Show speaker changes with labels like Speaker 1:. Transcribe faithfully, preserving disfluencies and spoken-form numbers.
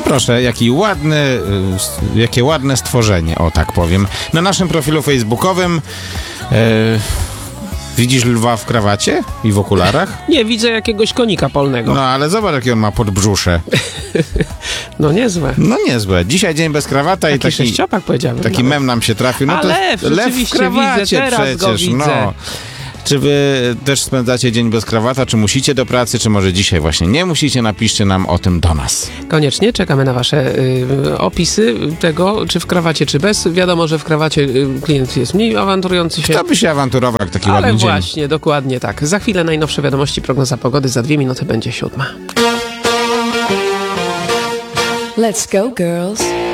Speaker 1: Proszę, jaki ładny, y, jakie ładne stworzenie, o tak powiem. Na naszym profilu facebookowym y, widzisz lwa w krawacie i w okularach?
Speaker 2: Nie, widzę jakiegoś konika polnego.
Speaker 1: No ale zobacz, jaki on ma podbrzusze.
Speaker 2: No niezłe.
Speaker 1: No niezłe. Dzisiaj dzień bez krawata i
Speaker 2: Taki
Speaker 1: taki,
Speaker 2: sześciopak powiedziałem.
Speaker 1: taki
Speaker 2: nawet.
Speaker 1: mem nam się trafił. No
Speaker 2: A
Speaker 1: to
Speaker 2: lew,
Speaker 1: lew w
Speaker 2: rzeczywiście
Speaker 1: krawacie
Speaker 2: widzę, teraz
Speaker 1: przecież.
Speaker 2: go widzę.
Speaker 1: No. Czy wy też spędzacie dzień bez krawata? Czy musicie do pracy? Czy może dzisiaj właśnie nie musicie? Napiszcie nam o tym do nas.
Speaker 2: Koniecznie czekamy na wasze y, opisy tego, czy w krawacie, czy bez. Wiadomo, że w krawacie y, klient jest mniej awanturujący się.
Speaker 1: Kto by się awanturował jak taki
Speaker 2: Ale
Speaker 1: ładny dzień?
Speaker 2: właśnie, dokładnie tak. Za chwilę najnowsze wiadomości, prognoza pogody. Za dwie minuty będzie siódma.
Speaker 3: Let's go, girls.